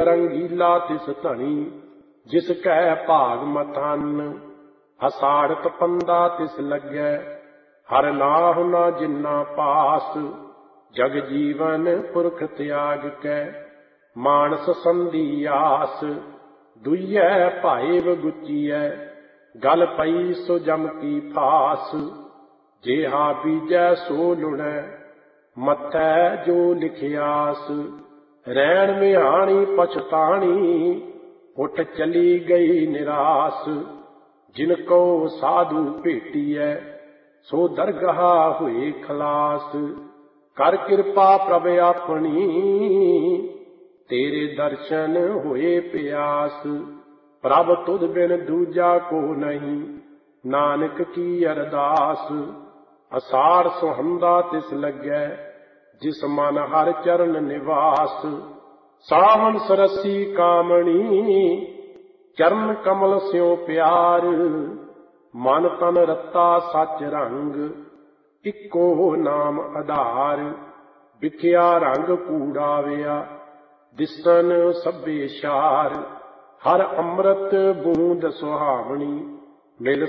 रंगीला तिस धनी, जिस कह भाग मथान। हसाड़त पंदा तिस लग्गै, हर नाहु न जिन्ना पास। जग जीवन पुरख त्याग कै, मानस संधि आस। दुइयै भाइव गुचियै, गल पई सो जम की फास। जेहा बीजै सो लुणै, मथै जो लिखियास। रैण मिहाणी पछताणी, उठ चली गई निरास। जिनको साधु भेटियै, सो दरगाह हुए खलास। कर किरपा प्रभ अपनी, तेरे दर्शन होए प्यास। प्रभ तुध बिन दूजा को नहीं, नानक की अरदास। असाड़ सुहंदा तिस लग्गै, जिस मन हर चरण निवास। सावन सरसी कामणी, चरण कमल स्यों प्यार। मन तन रता सच रंग, इक्को नाम आधार। विख्या रंग कूड़ाविया, दिसन सभे शार। हर अमृत बूंद सुहावनी, मिल